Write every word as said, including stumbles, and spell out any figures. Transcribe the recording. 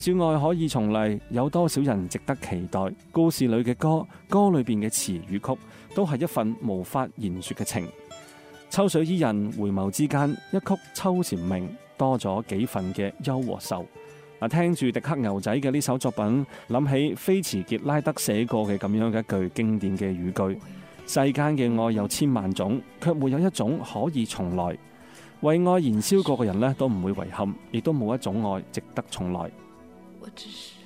照愛可以重嚟，有多少人值得期待？故事裏嘅歌，歌裏邊嘅詞與曲，都係一份無法言說嘅情。秋水伊人，回眸之間，一曲秋蟬鳴，多咗幾份嘅憂和愁。嗱，聽住迪克牛仔嘅呢首作品，諗起菲茨傑拉德寫過嘅咁樣嘅一句經典嘅語句：世間嘅愛有千萬種，卻沒有一種可以重來。為愛燃燒過嘅人呢，都唔會遺憾，亦都冇一種愛值得重來。 我只是